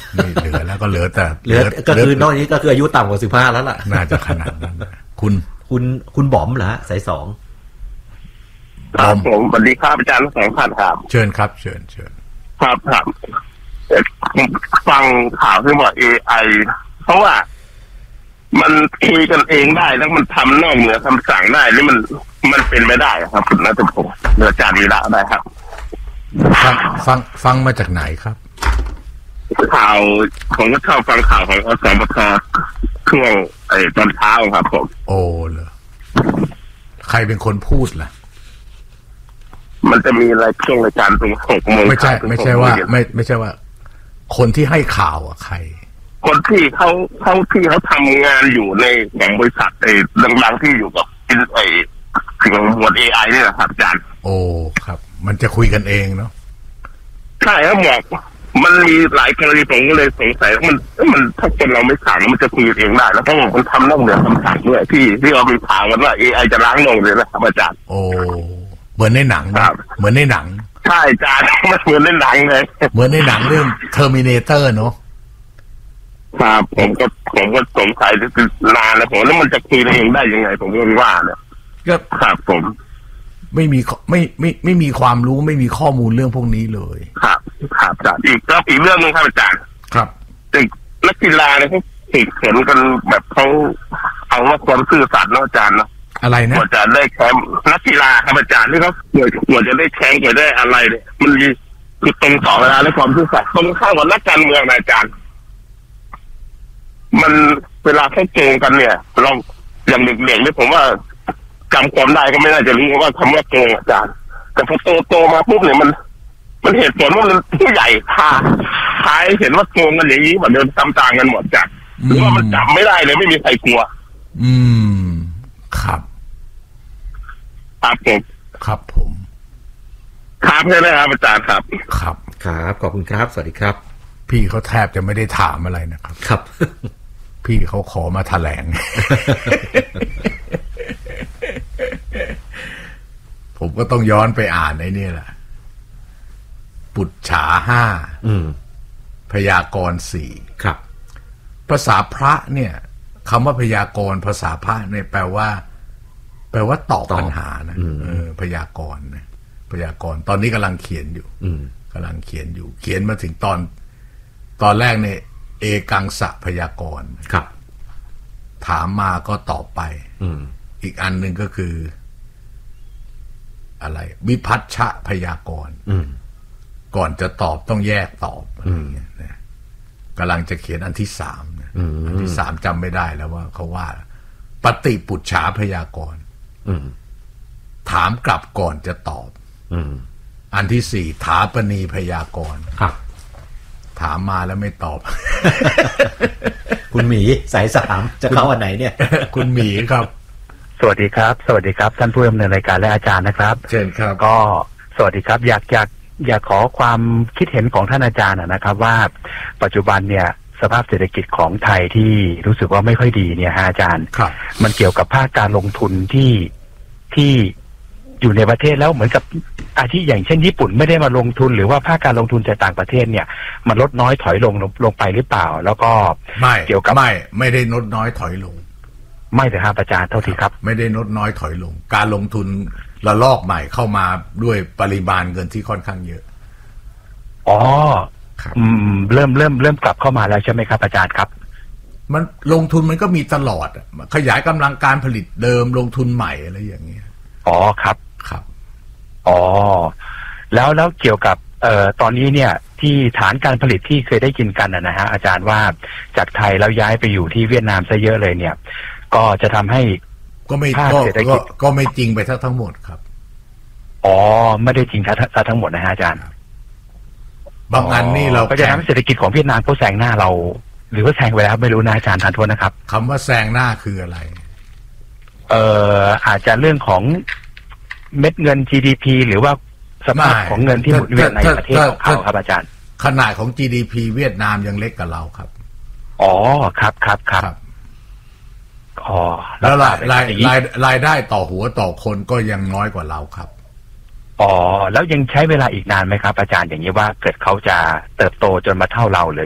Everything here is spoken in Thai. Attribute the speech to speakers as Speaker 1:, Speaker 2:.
Speaker 1: ไม่เหลือแล้วก็เหลือแต่
Speaker 2: เหลือก็คือนอกนี้ก็คืออายุต่ำกว่า15แล้วล่ะ
Speaker 1: น่าจะขนาดนั้น
Speaker 2: คุณบอมเหรอสาย2
Speaker 3: ครับผมสวัสดีครับอาจารย์ทั้งสองท่านครับ
Speaker 1: เชิญครับเชิญ
Speaker 3: ครับฟังข่าวที่ว่า AI เพราะว่ามันคุยกันเองได้แล้วมันทำนอกเหนือคำสั่งได้นี่มันเป็นไม่ได้ครับคุณนัทพงศ์อาจารย์วีระได้ครับ
Speaker 1: ฟังมาจากไหนครับ
Speaker 3: ข่าวผมก็ชอบฟังข่าวของอสมทช่วงตอนเช้าครับผม
Speaker 1: โอ้เหรอใครเป็นคนพูดล่ะ
Speaker 3: มันจะมีอะไรช่วงรายการตรง6 โมง
Speaker 1: ไม่ใช่ว่าคนที่ให้ข่าวใคร
Speaker 3: คนที่เขาทำงานอยู่ในของบริษัทดังๆที่อยู่กับสิ่งหมวด AI นี่แหละครับอาจารย์
Speaker 1: โอ้ครับมันจะคุยกันเองเนาะ
Speaker 3: ใช่ครับบอกมันมีหลายกรณีผมก็เลยสงสัยว่ามันถ้าคนเราไม่สั่งมันจะคุยเองได้แล้วเพราะมันทำนอกเหนือคำสั่งด้วยที่เราไปถามกันว่า AI จะล้างโลกเลยนะครับอาจารย์
Speaker 1: โอ้เหมือนในหนังเหมือนในหนัง
Speaker 3: ใช่อาจารย์มันเหมือนในหนังเลย
Speaker 1: เหมือนในหนังเรื่อง Terminator เนาะ
Speaker 3: ครับผมก็สงสัยนานแล้วผมแล้วมันจะคุยเองได้ยังไงผมก็ว่าเนี่ย
Speaker 1: ก็
Speaker 3: ครับผม
Speaker 1: ไม่มีความรู้ไม่มีข้อมูลเรื่องพวกนี้เลย
Speaker 3: ครับอาจารย์อีกเรื่องนึงครับอาจารย์
Speaker 1: ครับ
Speaker 3: นักกีฬาเนี่ยเขาติดเข็นกันแบบเขาเอาว่าความซื่อสัตย์นะอาจารย์เนาะ
Speaker 1: อะไรนะ
Speaker 3: กว่าจะได้แชมป์นักกีฬาครับอาจารย์ที่เขากว่าจะได้แชมป์กว่าได้อะไรเนี่ยมันมีคือตรงต่อเวลาและความซื่อสัตย์ตรงข้ามกับนักการเมืองนะอาจารย์มันเวลาเขาโกงกันเนี่ยเราอย่างเด็กๆเนี่ยผมว่าจำความได้ก็ไม่น่าจะรู้ว่าคำว่าโกงอาจารย์แต่พอโตมาปุ๊บเนี่ยมันเหตุผลว่ามันผู้ใหญ่พาเห็นว่าโกงกันอย่างนี้แบบเดินตามต่างกันหมดจัดหรือว่ามันจับไม่ได้เลยไม่มีใครกลัว
Speaker 1: ครับ
Speaker 3: ผม
Speaker 1: ครับ
Speaker 3: ใช่ไหมครับอาจารย์ครับ
Speaker 2: ขอบคุณครับสวัสดีครับ
Speaker 1: พี่เขาแทบจะไม่ได้ถามอะไรนะครับ
Speaker 2: ครับ
Speaker 1: พี่เขาขอมาแถลง ผมก็ต้องย้อนไปอ่านไอ้นี่แหละปุจฉา5พยากรณ์4
Speaker 2: ครับ
Speaker 1: ภาษาพระเนี่ยคำว่าพยากรณ์ภาษาพระเนี่ยแปลว่าตอบปัญหานะพยากรณ์นะพยากรณ์ตอนนี้กำลังเขียนอยู่เขียนมาถึงตอนแรกเนี่ยเอกังสะพยากรณ์
Speaker 2: ครับ
Speaker 1: ถามมาก็ตอบไปอีกอันหนึ่งก็คืออะไรวิพัชชะพยากรณ์ก่อนจะตอบต้องแยกตอบอะไรอย่างเงี้ยนะกำลังจะเขียนอันที่3นะอันที่3จำไม่ได้แล้วว่าเขาว่าปฏิปุจฉาพยากรณ์ถามกลับก่อนจะตอบอันที่4ถาปณีพยากรณ์
Speaker 2: ครับ
Speaker 1: ถามมาแล้วไม่ตอบ
Speaker 2: คุณหมีสาย3จะเข้าอันไหนเนี่ย
Speaker 1: คุณหมีครับ
Speaker 4: สวัสดีครับท่านผู้ดำเนินรายการและอาจารย์นะครับ
Speaker 1: เชิญครับ
Speaker 4: ก็สวัสดีครับอยากขอความคิดเห็นของท่านอาจารย์นะครับว่าปัจจุบันเนี่ยสภาพเศรษฐกิจของไทยที่รู้สึกว่าไม่ค่อยดีเนี่ยฮะอาจารย์มันเกี่ยวกับภาคการลงทุนที่อยู่ในประเทศแล้วเหมือนกับอาทิอย่างเช่นญี่ปุ่นไม่ได้มาลงทุนหรือว่าภาคการลงทุนจากต่างประเทศเนี่ยมันลดน้อยถอยลงไปหรือเปล่าแล้วก็
Speaker 1: เกี่ยวกับไม่ได้ลดน้อยถอยลง
Speaker 4: ไม่เลยครับอาจารย์เท่าที่ครับ
Speaker 1: ไม่ได้ลดน้อยถอยลงการลงทุนระลอกใหม่เข้ามาด้วยปริมาณเงินที่ค่อนข้างเยอะ
Speaker 4: เริ่มกลับเข้ามาแล้วใช่ไหมครับอาจารย์ครับ
Speaker 1: มันลงทุนมันก็มีตลอดขยายกำลังการผลิตเดิมลงทุนใหม่อะไรอย่างเงี้ย
Speaker 4: ครับแล้วเกี่ยวกับตอนนี้เนี่ยที่ฐานการผลิตที่เคยได้ยินกันนะฮะอาจารย์ว่าจากไทยแล้วย้ายไปอยู่ที่เวียดนามซะเยอะเลยเนี่ยก็จะทำให้
Speaker 1: ก็ไม่จริงไปทั้งหมดครับ
Speaker 4: ไม่ได้จริงทั้งหมดนะฮะอาจารย์
Speaker 1: บางอันนี่เรา
Speaker 4: ก็จะทำให้เศรษฐกิจของเวียดนามเขาแซงหน้าเราหรือว่าแซงไปแล้วไม่รู้นะอาจารย์ทานโทษนะครับ
Speaker 1: คำว่าแซงหน้าคืออะไร
Speaker 4: อาจจะเรื่องของเม็ดเงิน GDP หรือว่าสภาพของเงินที่หมุนเวียนในประเทศของเขาครับอาจารย์
Speaker 1: ขนาดของ GDP เวียดนามยังเล็กกว่าเราครับ
Speaker 4: ครับ
Speaker 1: แล้วรายได้ต่อหัวต่อคนก็ยังน้อยกว่าเราครับ
Speaker 4: แล้วยังใช้เวลาอีกนานไหมครับอาจารย์อย่างนี้ว่าเกิดเขาจะเติบโตจนมาเท่าเราเลย